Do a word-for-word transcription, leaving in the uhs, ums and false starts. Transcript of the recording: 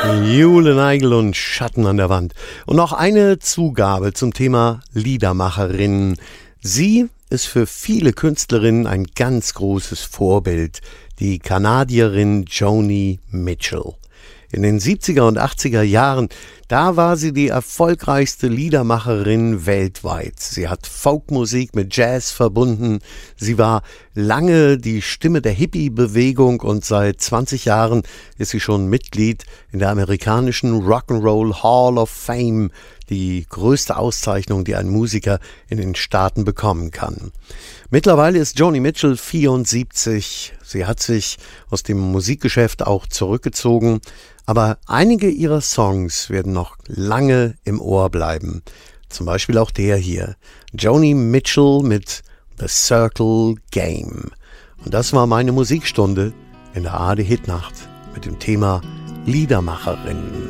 Juleneigel und Schatten an der Wand. Und noch eine Zugabe zum Thema Liedermacherin. Sie ist für viele Künstlerinnen ein ganz großes Vorbild, die Kanadierin Joni Mitchell. In den siebziger und achtziger Jahren, da war sie die erfolgreichste Liedermacherin weltweit. Sie hat Folkmusik mit Jazz verbunden. Sie war lange die Stimme der Hippie-Bewegung und seit zwanzig Jahren ist sie schon Mitglied in der amerikanischen Rock'n'Roll Hall of Fame, die größte Auszeichnung, die ein Musiker in den Staaten bekommen kann. Mittlerweile ist Joni Mitchell vierundsiebzig. Sie hat sich aus dem Musikgeschäft auch zurückgezogen, aber einige ihrer Songs werden noch lange im Ohr bleiben. Zum Beispiel auch der hier, Joni Mitchell mit The Circle Game. Und das war meine Musikstunde in der A R D Hitnacht mit dem Thema Liedermacherin.